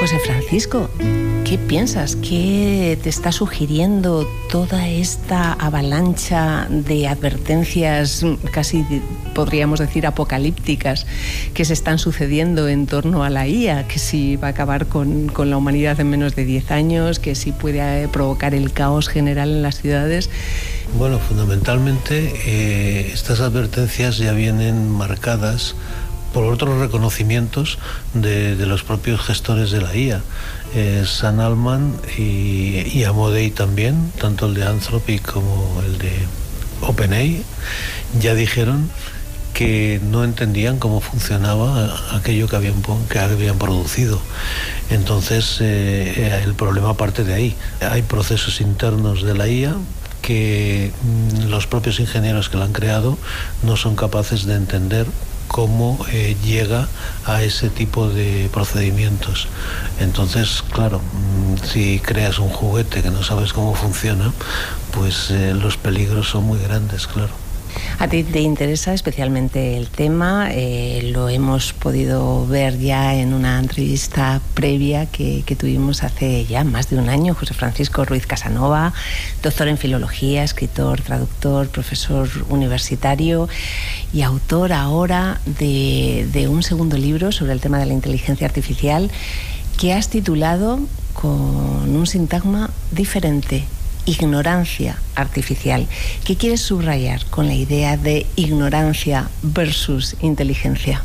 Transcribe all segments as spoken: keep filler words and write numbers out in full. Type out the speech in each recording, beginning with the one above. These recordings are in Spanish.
José Francisco, ¿qué piensas? ¿Qué te está sugiriendo toda esta avalancha de advertencias, casi podríamos decir apocalípticas, que se están sucediendo en torno a la I A? Que si va a acabar con, con la humanidad en menos de diez años, que si puede provocar el caos general en las ciudades. Bueno, fundamentalmente eh, estas advertencias ya vienen marcadas por otros reconocimientos de, de los propios gestores de la I A. Eh, Sam Altman y, y Amodei también, tanto el de Anthropic como el de OpenAI, ya dijeron que no entendían cómo funcionaba aquello que habían, que habían producido. Entonces, eh, el problema parte de ahí. Hay procesos internos de la I A que los propios ingenieros que la han creado no son capaces de entender cómo eh, llega a ese tipo de procedimientos. Entonces, claro, si creas un juguete que no sabes cómo funciona, pues eh, los peligros son muy grandes, claro. A ti te interesa especialmente el tema, eh, lo hemos podido ver ya en una entrevista previa que, que tuvimos hace ya más de un año. José Francisco Ruiz Casanova, doctor en filología, escritor, traductor, profesor universitario y autor ahora de, de un segundo libro sobre el tema de la inteligencia artificial que has titulado con un sintagma diferente: ignorancia artificial. ¿Qué quieres subrayar con la idea de ignorancia versus inteligencia?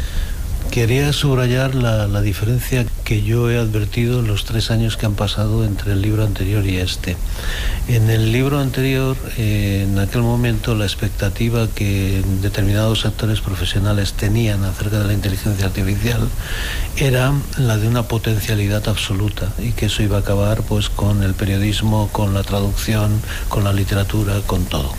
Quería subrayar la, la diferencia que yo he advertido en los tres años que han pasado entre el libro anterior y este. En el libro anterior, eh, en aquel momento, la expectativa que determinados sectores profesionales tenían acerca de la inteligencia artificial era la de una potencialidad absoluta, y que eso iba a acabar pues con el periodismo, con la traducción, con la literatura, con todo.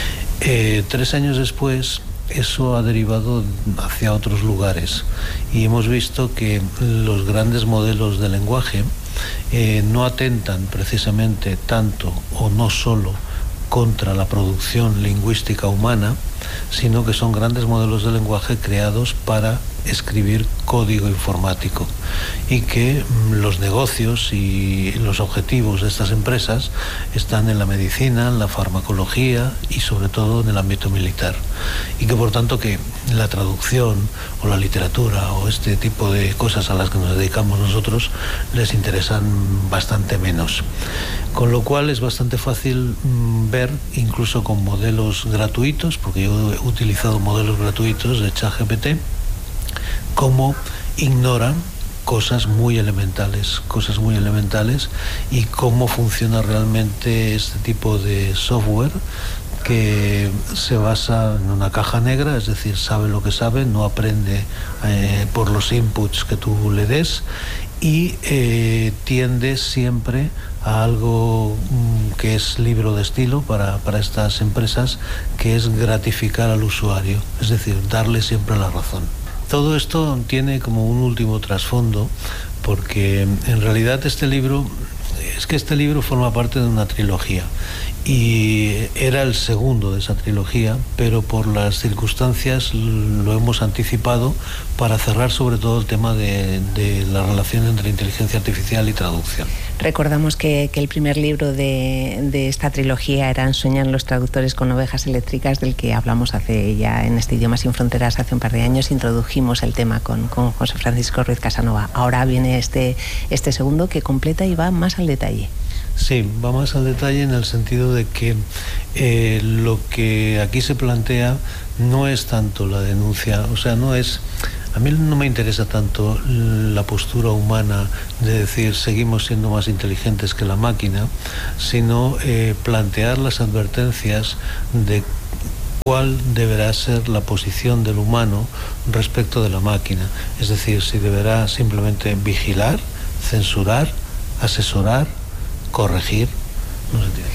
Eh, tres años después, eso ha derivado hacia otros lugares y hemos visto que los grandes modelos de lenguaje eh, no atentan precisamente tanto o no solo contra la producción lingüística humana, sino que son grandes modelos de lenguaje creados para escribir código informático, y que los negocios y los objetivos de estas empresas están en la medicina, en la farmacología y sobre todo en el ámbito militar, y que por tanto que la traducción o la literatura o este tipo de cosas a las que nos dedicamos nosotros les interesan bastante menos. Con lo cual es bastante fácil mmm, ver, incluso con modelos gratuitos, porque yo he utilizado modelos gratuitos de ChatGPT, cómo ignoran cosas muy elementales, cosas muy elementales, y cómo funciona realmente este tipo de software que se basa en una caja negra, es decir, sabe lo que sabe, no aprende eh, por los inputs que tú le des, y eh, tiende siempre a algo mm, que es libro de estilo para, para estas empresas, que es gratificar al usuario, es decir, darle siempre la razón. Todo esto tiene como un último trasfondo, porque en realidad este libro, es que este libro forma parte de una trilogía, y era el segundo de esa trilogía, pero por las circunstancias lo hemos anticipado para cerrar sobre todo el tema de, de la relación entre inteligencia artificial y traducción. Recordamos que, que el primer libro de, de esta trilogía era Sueñan los traductores con ovejas eléctricas, del que hablamos hace ya en este Idioma Sin Fronteras hace un par de años. Introdujimos el tema con, con José Francisco Ruiz Casanova. Ahora viene este, este segundo que completa y va más al detalle. Sí, va más al detalle en el sentido de que eh, lo que aquí se plantea no es tanto la denuncia, o sea, no es... A mí no me interesa tanto la postura humana de decir seguimos siendo más inteligentes que la máquina, sino eh, plantear las advertencias de cuál deberá ser la posición del humano respecto de la máquina. Es decir, si deberá simplemente vigilar, censurar, asesorar, corregir. No se entiende.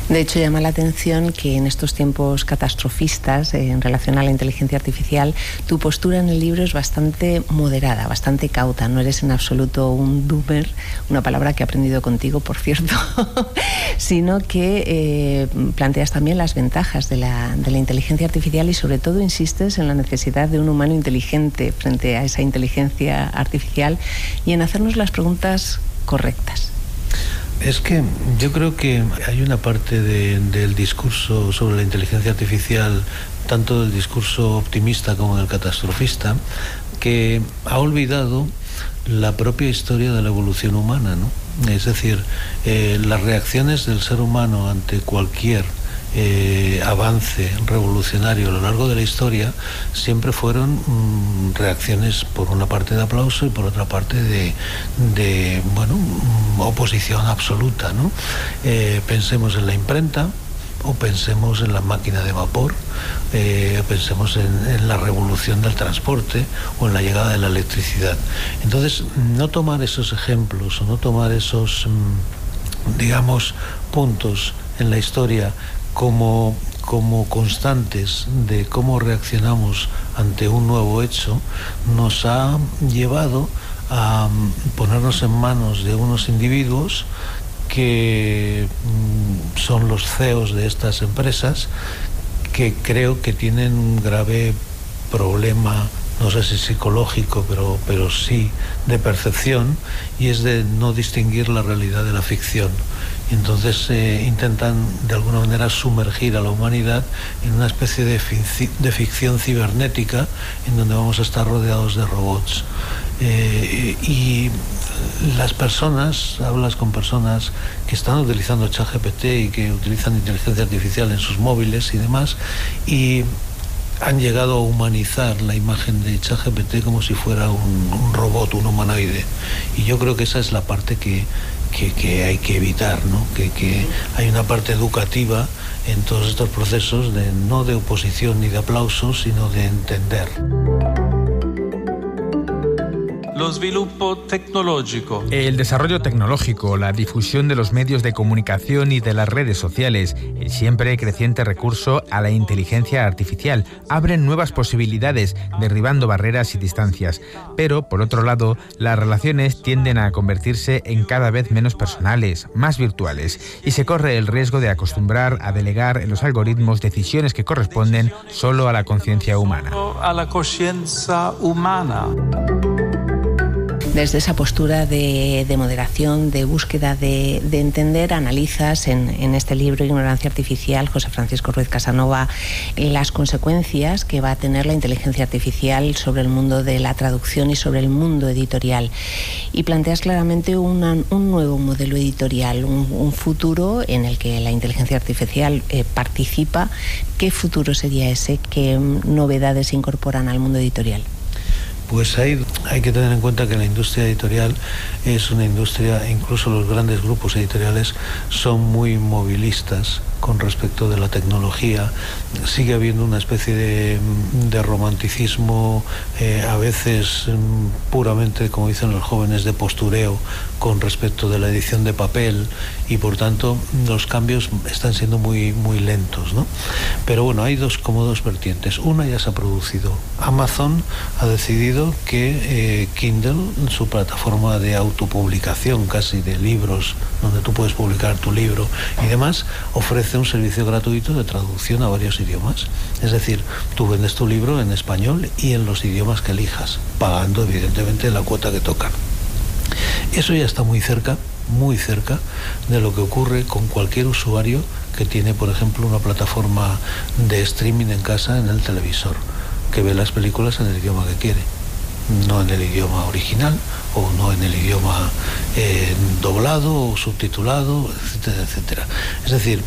De hecho, llama la atención que en estos tiempos catastrofistas, eh, en relación a la inteligencia artificial, tu postura en el libro es bastante moderada, bastante cauta. No eres en absoluto un doomer, una palabra que he aprendido contigo, por cierto, sino que eh, planteas también las ventajas de la, de la inteligencia artificial y sobre todo insistes en la necesidad de un humano inteligente frente a esa inteligencia artificial y en hacernos las preguntas correctas. Es que yo creo que hay una parte de, del discurso sobre la inteligencia artificial, tanto del discurso optimista como del catastrofista, que ha olvidado la propia historia de la evolución humana, ¿no? Es decir, eh, las reacciones del ser humano ante cualquier Eh, avance revolucionario a lo largo de la historia siempre fueron mmm, reacciones por una parte de aplauso y por otra parte de, de bueno, oposición absoluta, ¿no? Eh, pensemos en la imprenta o pensemos en la máquina de vapor, eh, pensemos en, en la revolución del transporte o en la llegada de la electricidad. Entonces, no tomar esos ejemplos o no tomar esos, mmm, digamos, puntos en la historia Como, como constantes de cómo reaccionamos ante un nuevo hecho, nos ha llevado a ponernos en manos de unos individuos que mm, son los C E Os de estas empresas, que creo que tienen un grave problema, no sé si psicológico, pero, pero sí de percepción, y es de no distinguir la realidad de la ficción. Entonces eh, intentan de alguna manera sumergir a la humanidad en una especie de, fic- de ficción cibernética en donde vamos a estar rodeados de robots. Eh, y las personas, hablas con personas que están utilizando ChatGPT y que utilizan inteligencia artificial en sus móviles y demás, y han llegado a humanizar la imagen de ChatGPT como si fuera un, un robot, un humanoide. Y yo creo que esa es la parte que Que, que hay que evitar, ¿no? Que, que hay una parte educativa en todos estos procesos, de no de oposición ni de aplausos, sino de entender. Lo sviluppo tecnológico. El desarrollo tecnológico, la difusión de los medios de comunicación y de las redes sociales, el siempre creciente recurso a la inteligencia artificial, abren nuevas posibilidades, derribando barreras y distancias. Pero, por otro lado, las relaciones tienden a convertirse en cada vez menos personales, más virtuales, y se corre el riesgo de acostumbrar a delegar en los algoritmos decisiones que corresponden solo a la conciencia humana. A la conciencia humana. Desde esa postura de, de moderación, de búsqueda de, de entender, analizas en, en este libro Ignorancia Artificial, José Francisco Ruiz Casanova, las consecuencias que va a tener la inteligencia artificial sobre el mundo de la traducción y sobre el mundo editorial. Y planteas claramente una, un nuevo modelo editorial, un, un futuro en el que la inteligencia artificial eh, participa. ¿Qué futuro sería ese? ¿Qué novedades se incorporan al mundo editorial? Pues hay, hay que tener en cuenta que la industria editorial es una industria, incluso los grandes grupos editoriales son muy movilistas con respecto de la tecnología. Sigue habiendo una especie de, de romanticismo, eh, a veces puramente, como dicen los jóvenes, de postureo con respecto de la edición de papel, y por tanto los cambios están siendo muy, muy lentos, ¿no? Pero bueno, hay dos, como dos vertientes. Una ya se ha producido. Amazon ha decidido que eh, Kindle, su plataforma de autopublicación casi de libros, donde tú puedes publicar tu libro y demás, ofrece un servicio gratuito de traducción a varios idiomas. Es decir, tú vendes tu libro en español y en los idiomas que elijas, pagando evidentemente la cuota que toca. Eso ya está muy cerca, muy cerca de lo que ocurre con cualquier usuario que tiene, por ejemplo, una plataforma de streaming en casa, en el televisor, que ve las películas en el idioma que quiere, no en el idioma original o no en el idioma eh, doblado o subtitulado, etcétera, etcétera. Es decir,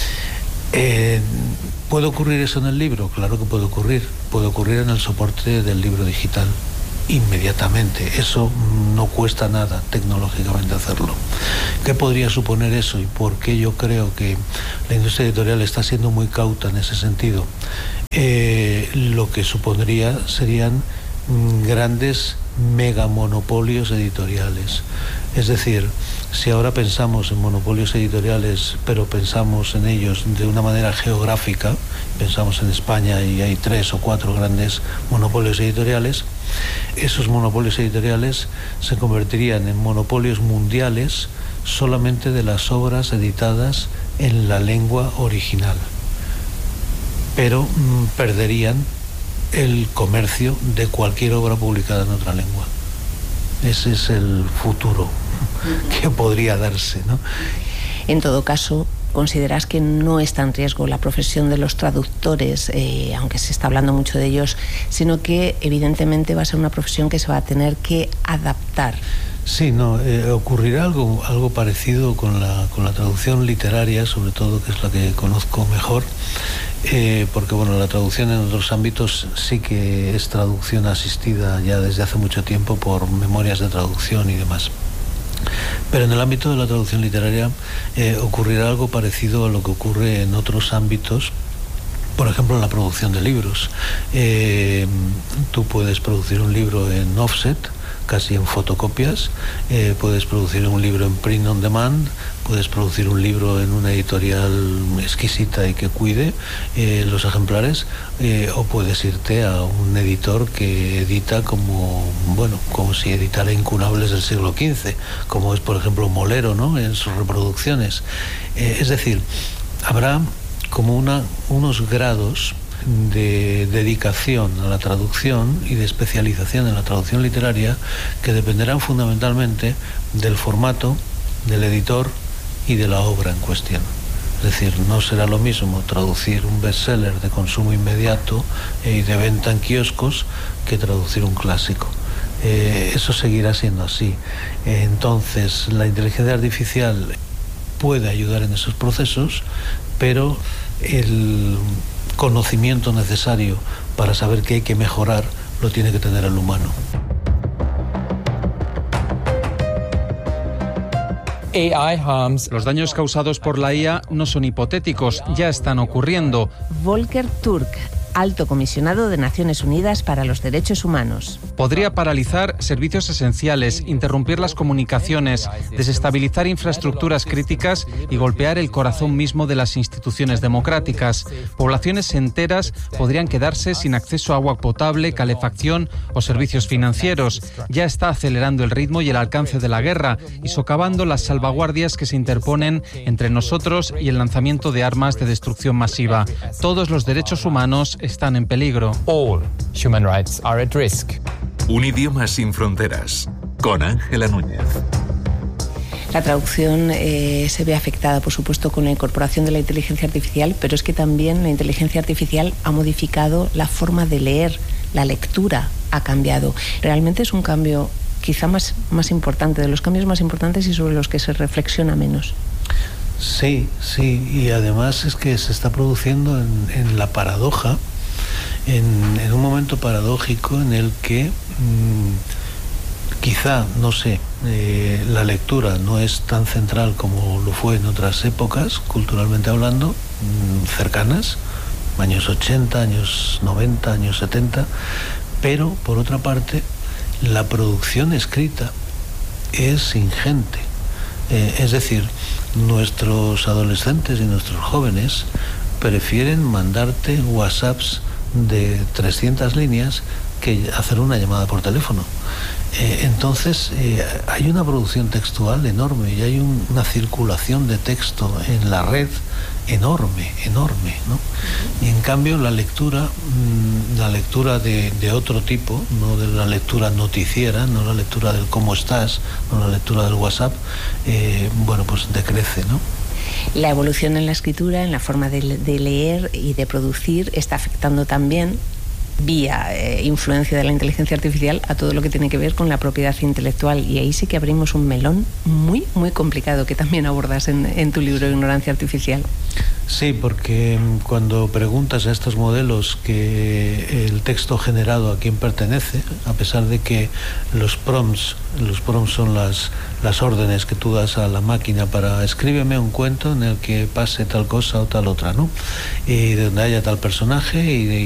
eh, ¿puede ocurrir eso en el libro? Claro que puede ocurrir. Puede ocurrir en el soporte del libro digital inmediatamente. Eso no cuesta nada tecnológicamente hacerlo. ¿Qué podría suponer eso y por qué yo creo que la industria editorial está siendo muy cauta en ese sentido? Eh, lo que supondría serían mm, grandes megamonopolios editoriales. Es decir, si ahora pensamos en monopolios editoriales, pero pensamos en ellos de una manera geográfica, pensamos en España y hay tres o cuatro grandes monopolios editoriales, esos monopolios editoriales se convertirían en monopolios mundiales solamente de las obras editadas en la lengua original, pero mm, perderían el comercio de cualquier obra publicada en otra lengua. Ese es el futuro que podría darse, ¿no? En todo caso, ¿consideras que no está en riesgo la profesión de los traductores, eh, aunque se está hablando mucho de ellos, sino que evidentemente va a ser una profesión que se va a tener que adaptar? Sí, no, eh, ocurrirá algo, algo parecido con la, con la traducción literaria, sobre todo, que es la que conozco mejor, eh, porque bueno, la traducción en otros ámbitos sí que es traducción asistida ya desde hace mucho tiempo por memorias de traducción y demás. Pero en el ámbito de la traducción literaria eh, ocurrirá algo parecido a lo que ocurre en otros ámbitos. Por ejemplo, en la producción de libros. Eh, tú puedes producir un libro en offset, casi en fotocopias, eh, puedes producir un libro en print on demand, puedes producir un libro en una editorial exquisita y que cuide eh, los ejemplares, eh, o puedes irte a un editor que edita como, bueno, como si editara incunables del siglo quince, como es, por ejemplo, Molero, ¿no?, en sus reproducciones. Eh, es decir, habrá como una, unos grados de dedicación a la traducción y de especialización en la traducción literaria que dependerán fundamentalmente del formato, del editor y de la obra en cuestión. Es decir, no será lo mismo traducir un bestseller de consumo inmediato y de venta en kioscos que traducir un clásico. Eh, eso seguirá siendo así. Eh, entonces, la inteligencia artificial puede ayudar en esos procesos, pero el conocimiento necesario para saber qué hay que mejorar lo tiene que tener el humano. Los daños causados por la I A no son hipotéticos, ya están ocurriendo. Volker Turk, Alto Comisionado de Naciones Unidas para los Derechos Humanos. Podría paralizar servicios esenciales, interrumpir las comunicaciones, desestabilizar infraestructuras críticas y golpear el corazón mismo de las instituciones democráticas. Poblaciones enteras podrían quedarse sin acceso a agua potable, calefacción o servicios financieros. Ya está acelerando el ritmo y el alcance de la guerra y socavando las salvaguardias que se interponen entre nosotros y el lanzamiento de armas de destrucción masiva. Todos los derechos humanos están en peligro. All human rights are at risk. Un idioma sin fronteras, con Ángela Núñez. La traducción eh, se ve afectada, por supuesto, con la incorporación de la inteligencia artificial, pero es que también la inteligencia artificial ha modificado la forma de leer, la lectura ha cambiado. Realmente es un cambio quizá más, más importante, de los cambios más importantes y sobre los que se reflexiona menos. Sí, sí, y además es que se está produciendo en, en la paradoja, en, en un momento paradójico en el que mmm, quizá, no sé, eh, la lectura no es tan central como lo fue en otras épocas, culturalmente hablando, mmm, cercanas, años ochenta, años noventa, años setenta, pero por otra parte la producción escrita es ingente. Eh, es decir, nuestros adolescentes y nuestros jóvenes prefieren mandarte WhatsApps de trescientas líneas que hacer una llamada por teléfono. Eh, entonces, eh, hay una producción textual enorme y hay un, una circulación de texto en la red enorme, enorme, ¿no? Y en cambio la lectura, mmm, la lectura de, de otro tipo, no de la lectura noticiera, no la lectura del cómo estás, no la lectura del WhatsApp, eh, bueno, pues decrece, ¿no? La evolución en la escritura, en la forma de, de leer y de producir, está afectando también, vía eh, influencia de la inteligencia artificial, a todo lo que tiene que ver con la propiedad intelectual. Y ahí sí que abrimos un melón muy, muy complicado que también abordas en, en tu libro Ignorancia Artificial. Sí, porque cuando preguntas a estos modelos que el texto generado a quién pertenece, a pesar de que los prompts, los prompts son las, las órdenes que tú das a la máquina para escríbeme un cuento en el que pase tal cosa o tal otra, ¿no? Y donde haya tal personaje y